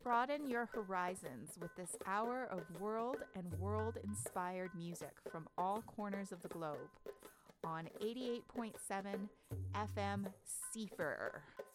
Broaden your horizons with this hour of world and world-inspired music from all corners of the globe on 88.7 FM Seefer.